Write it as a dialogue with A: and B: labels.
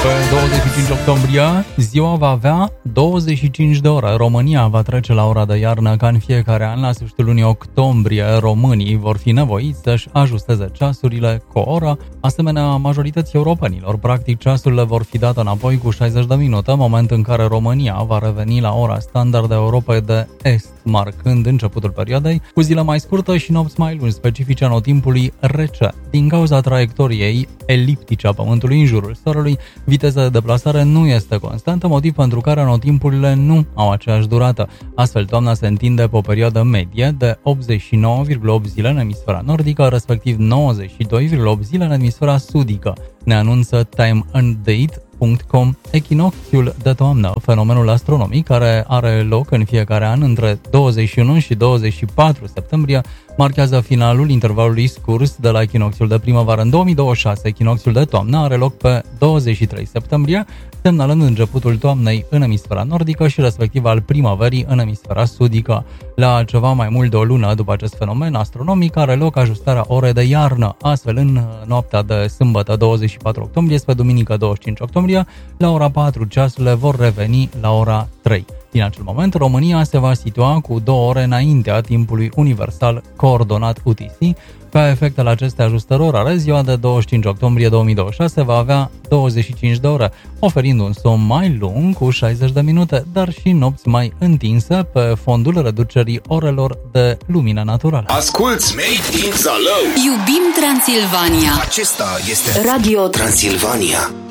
A: Pe 25 octombrie, ziua va avea 25 de ore. România va trece la ora de iarnă ca în fiecare an. La sfârșitul lunii octombrie, românii vor fi nevoiți să-și ajusteze ceasurile cu o oră, asemenea majorității europenilor. Practic, ceasurile vor fi date înapoi cu 60 de minute, moment în care România va reveni la ora standard a Europei de Est, marcând începutul perioadei, cu zile mai scurte și nopți mai lungi, specifice anotimpului rece. Din cauza traiectoriei eliptice a Pământului în jurul Soarelui, viteza de deplasare nu este constantă, motiv pentru care anotimpurile nu au aceeași durată. Astfel, toamna se întinde pe o perioadă medie de 89,8 zile în emisfera nordică, respectiv 92,8 zile în emisfera sudică, ne anunță timeanddate.com. Echinocțiul de toamnă, fenomenul astronomic care are loc în fiecare an între 21 și 24 septembrie, marchează finalul intervalului scurs de la echinocțiul de primăvară. În 2026, echinocțiul de toamnă are loc pe 23 septembrie, semnalând începutul toamnei în emisfera nordică și respectiv al primăverii în emisfera sudică. La ceva mai mult de o lună după acest fenomen astronomic are loc ajustarea orei de iarnă. Astfel, în noaptea de sâmbătă 24 octombrie spre duminică 25 octombrie, la ora 4 ceasurile vor reveni la ora 3. Din acel moment, România se va situa cu 2 ore înaintea timpului universal coordonat UTC. Ca efect al acestei ajustări orare, ziua de 25 octombrie 2026 va avea 25 de ore, oferind un somn mai lung cu 60 de minute, dar și nopți mai întinse pe fondul reducerii orelor de lumină naturală.
B: Asculți Made in Zalău!
C: Iubim Transilvania!
B: Acesta este Radio Transilvania.